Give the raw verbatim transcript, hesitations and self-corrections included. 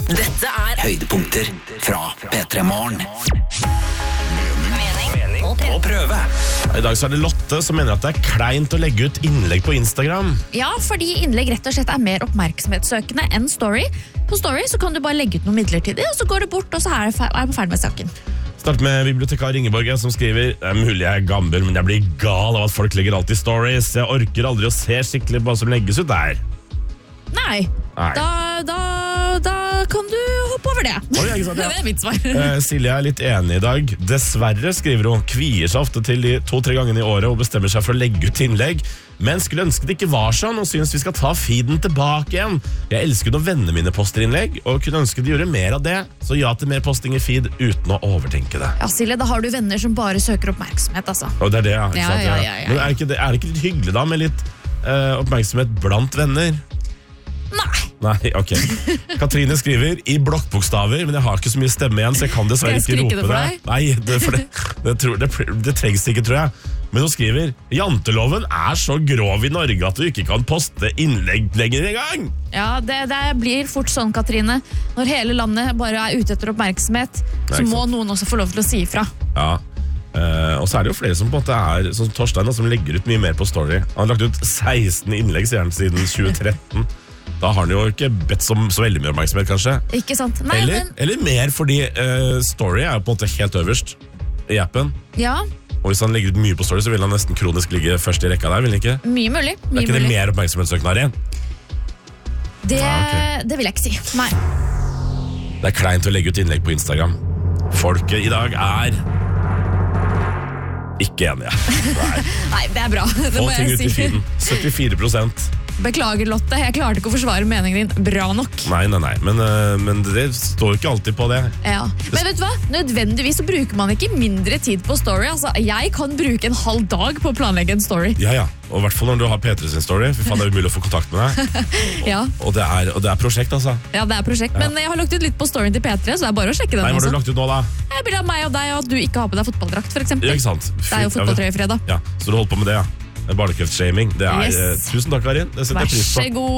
Dette er høydepunkter fra P tre Morgen. Mening og prøve. I dag så er det Lotte som mener at det er kleint å legge ut innlegg på Instagram. Ja, fordi innlegg rett og slett er mer oppmerksomhetssøkende enn story. På story så kan du bare legge ut noe midlertidig, og så går det bort, og så er jeg ferdig med saken. Start med bibliotekar Ingeborg som skriver: Det er mulig jeg er gammel, men jeg blir gal av at folk legger alltid stories. Jeg orker aldri å se skikkelig på hva som legges ut der. Nei, Nei. Da, da, da kan du hoppe over det. Oi, ikke sant, ja. Det er mitt svar. Eh, Silje er litt enig i dag. Dessverre, skriver hun, kvier seg ofte til de to-tre gangene i året og bestemmer seg for å legge ut innlegg. Men skulle ønske det ikke var sånn, og synes vi skal ta feeden tilbake igjen. Jeg elsker når vennene mine poster innlegg, og kunne ønske de gjorde mer av det. Så ja til mer posting i feed uten å overtenke det. Ja, Silje, da har du venner som bare søker oppmerksomhet, altså. Og det er det, ja. Ikke Ja, sant? ja, ja, ja. Men er det, ikke, det- er det ikke litt hyggelig da, med litt eh, oppmerksomhet blant venner? Nei. Nei, ok. Katrine skriver i blokkbokstaver, men jeg har ikke så mye stemme igjen, så jeg kan dessverre Skal jeg ikke skrike rope det det. for Nei, det, for det, det, tror, det, det trengs ikke, tror jeg. Men hun skriver: Janteloven er så grov i Norge at du ikke kan poste innlegg lenger en gang. Ja, det, det blir fort sånn, Katrine. Når hele landet bare er ute etter oppmerksomhet, Nei, så ikke må sant. noen også få lov til å si ifra. Ja. Eh, og så er det jo flere som på en måte er som Torstein, da, som legger ut mye mer på story. Han har lagt ut seksten innlegg sier han, siden tjue tretten. Da har han jo ikke bedt så, så veldig mye oppmerksomhet, kanskje. Ikke sant? Nei, Eller, men, eller mer, fordi eh, story er jo på en måte helt øverst i appen. ja, Og hvis han legger ut mye på story, så vil han nesten kronisk ligge først i rekka der, vil han ikke? mye mulig. Er Mye ikke det mulig. mer oppmerksomhetssøkende igjen? Det, Ah, ok. det vil jeg ikke si. Nei. Det er kleint å legge ut innlegg på Instagram. Folket i dag er ikke enige. Nei. Nei, det er bra. Det Få må ting jeg ut i si. feeden. syttifire prosent. Beklager, Lotte. Jeg klarte ikke å forsvare meningen din bra nok. Nei, nei, nei. Men, øh, men det står ikke alltid på det. Ja. Men vet du hva? Nødvendigvis så bruker man ikke mindre tid på story. Altså, jeg kan bruke en halv dag på å planlegge en story. Ja, ja. Og i hvert fall når du har P tre sin story. For faen, det er umulig å få kontakt med deg. Ja, Og det er, og det er prosjekt, altså. ja det er prosjekt. Men jeg har lagt ut litt på storyen til P tre, så det er bare å sjekke den Nei, hva har også. du lagt ut nå, da? Jeg vil ha meg og deg, og at du ikke har på deg fotballdrakt, for eksempel. Ja, ikke sant? Det er jo fotballtrøye fredag. Ja, så du holdt på med det, ja. Barnekreftshaming. Det er, Yes. eh, tusen takk, Karin. Det setter Vær jeg pris på. så god.